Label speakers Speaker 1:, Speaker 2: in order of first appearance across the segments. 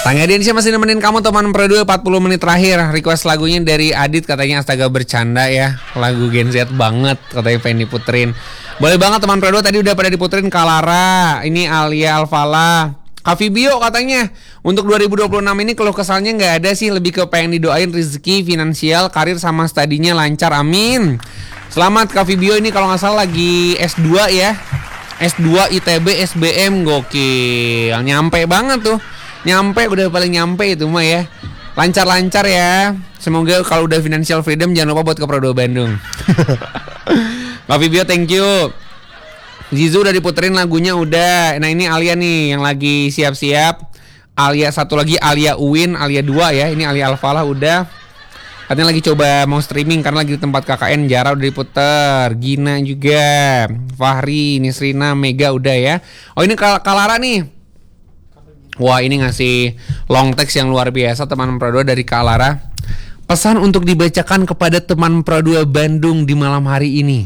Speaker 1: Tangga Densia masih nemenin kamu teman Pro 2 40 menit terakhir. Request lagunya dari Adit, katanya astaga bercanda ya. Lagu Gen Z banget, katanya pengen diputerin. Boleh banget teman Pro 2, tadi udah pada diputerin Kalara, ini Alia Alfala, Kavibio katanya. Untuk 2026 ini keluh kesalnya gak ada sih, lebih ke pengen didoain rezeki, finansial, karir sama studinya lancar, amin. Selamat Kavibio, ini kalau gak salah lagi S2 ya. S2 ITB SBM, gokil. Nyampe banget tuh. Nyampe, udah paling nyampe itu mah ya. Lancar-lancar ya. Semoga kalau udah financial freedom jangan lupa buat ke Pro 2 Bandung. Kavibio, thank you. Zizu udah diputerin lagunya udah. Nah ini Alia nih yang lagi siap-siap. Alia satu lagi, Alia Uwin, Alia 2 ya. Ini Alia Alfalah udah. Katanya lagi coba mau streaming karena lagi di tempat KKN. Jara udah diputer, Gina juga, Fahri, Nisrina, Mega udah ya. Oh ini Kalara nih. Wah ini ngasih long text yang luar biasa teman Pro 2 dari Kalara. Pesan untuk dibacakan kepada teman Pro 2 Bandung di malam hari ini.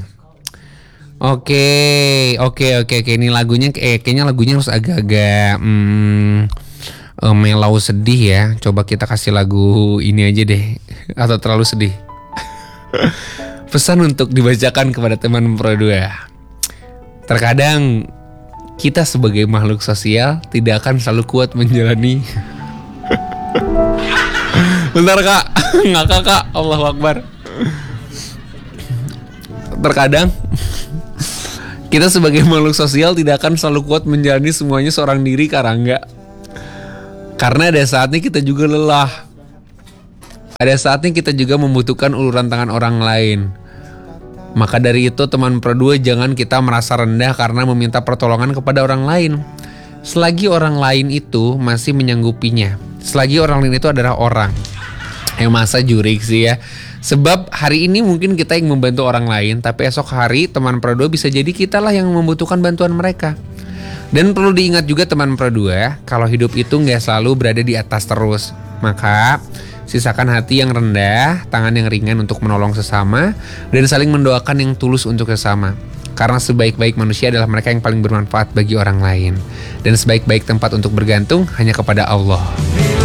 Speaker 1: Oke. Ini lagunya kayaknya lagunya harus agak-agak melau sedih ya. Coba kita kasih lagu ini aja deh. Atau terlalu sedih. Pesan untuk dibacakan kepada teman Pro 2. Terkadang kita sebagai makhluk sosial tidak akan selalu kuat menjalani. Bentar kak, ngakak kak, Allahu Akbar. Terkadang kita sebagai makhluk sosial tidak akan selalu kuat menjalani semuanya seorang diri, Karangga. Karena ada saatnya kita juga lelah. Ada saatnya kita juga membutuhkan uluran tangan orang lain. Maka dari itu teman Pro 2 jangan kita merasa rendah karena meminta pertolongan kepada orang lain. Selagi orang lain itu masih menyanggupinya. Selagi orang lain itu adalah orang. Masa jurik sih ya. Sebab hari ini mungkin kita yang membantu orang lain, tapi esok hari teman Pro 2 bisa jadi kita lah yang membutuhkan bantuan mereka. Dan perlu diingat juga teman Pro 2, kalau hidup itu gak selalu berada di atas terus. Maka sisakan hati yang rendah, tangan yang ringan untuk menolong sesama, dan saling mendoakan yang tulus untuk sesama. Karena sebaik-baik manusia adalah mereka yang paling bermanfaat bagi orang lain. Dan sebaik-baik tempat untuk bergantung hanya kepada Allah.